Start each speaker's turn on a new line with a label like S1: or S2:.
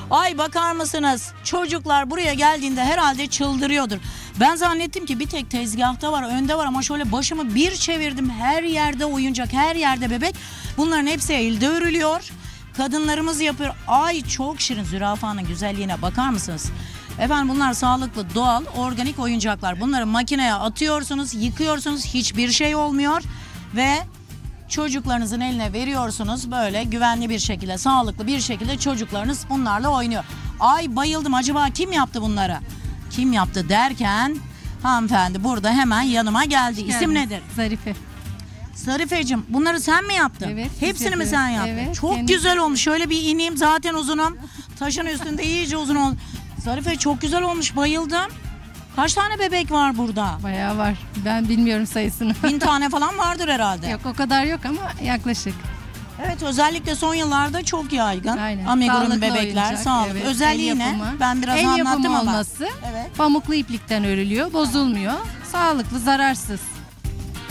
S1: Ay bakar mısınız? Çocuklar buraya geldiğinde herhalde çıldırıyordur. Ben zannettim ki bir tek tezgahta var, önde var ama şöyle başımı bir çevirdim. Her yerde oyuncak, her yerde bebek. Bunların hepsi elde örülüyor. Kadınlarımız yapıyor. Ay çok şirin, zürafanın güzelliğine bakar mısınız? Efendim bunlar sağlıklı, doğal, organik oyuncaklar. Bunları makineye atıyorsunuz, yıkıyorsunuz. Hiçbir şey olmuyor. Ve çocuklarınızın eline veriyorsunuz. Böyle güvenli bir şekilde, sağlıklı bir şekilde çocuklarınız bunlarla oynuyor. Ay bayıldım. Acaba kim yaptı bunları? Kim yaptı derken hanımefendi burada hemen yanıma geldi. İsim nedir?
S2: Zarife.
S1: Zarifeciğim, bunları sen mi yaptın?
S2: Evet.
S1: Hepsini mi sen yaptın?
S2: Evet,
S1: Çok
S2: kendi-
S1: güzel olmuş. Şöyle bir ineyim, zaten uzunum. Taşın üstünde iyice uzun oldu. Zarife çok güzel olmuş, bayıldım. Kaç tane bebek var burada?
S2: Bayağı var. Ben bilmiyorum sayısını.
S1: 1000 tane falan vardır herhalde.
S2: Yok o kadar yok ama yaklaşık.
S1: Evet, özellikle son yıllarda çok yaygın.
S2: Aynen.
S1: Amigurumi
S2: Sağlıklı
S1: bebekler,
S2: oyuncak,
S1: sağlıklı.
S2: evet.
S1: Özelliği
S2: El
S1: ne?
S2: yapımı.
S1: Ben biraz
S2: El
S1: anlattım
S2: yapımı
S1: ama.
S2: olması.
S1: Evet.
S2: Pamuklu iplikten örülüyor. Bozulmuyor. Sağlıklı, zararsız.